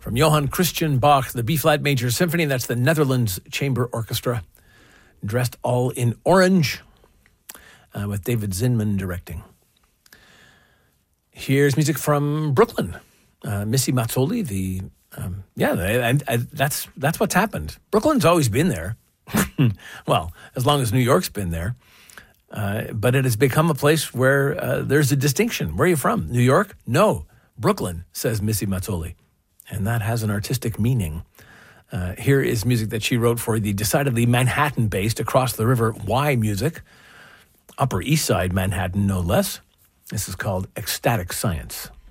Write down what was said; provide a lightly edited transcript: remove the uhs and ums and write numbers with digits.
from Johann Christian Bach, the B-flat Major Symphony. That's the Netherlands Chamber Orchestra, dressed all in orange, with David Zinman directing. Here's music from Brooklyn. Missy Mazzoli, that's what's happened. Brooklyn's always been there. Well, as long as New York's been there. But it has become a place where there's a distinction. Where are you from? New York? No, Brooklyn, says Missy Mazzoli. And that has an artistic meaning. Here is music that she wrote for the decidedly Manhattan-based Across the River Y Music. Upper East Side Manhattan, no less. This is called Ecstatic Science.